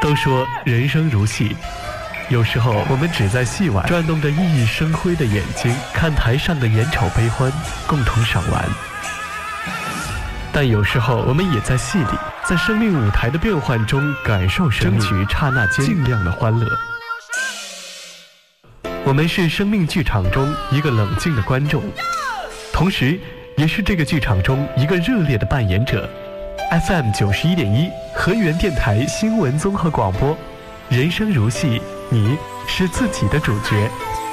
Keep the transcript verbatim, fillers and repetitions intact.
都说人生如戏，有时候我们只在戏外转动着熠熠生辉的眼睛，看台上的眼丑悲欢，共同赏玩。但有时候我们也在戏里，在生命舞台的变幻中感受生命，争取刹那间尽量的欢乐。我们是生命剧场中一个冷静的观众，同时也是这个剧场中一个热烈的扮演者。F M 九十一点一河源电台新闻综合广播，人生如戏，你是自己的主角。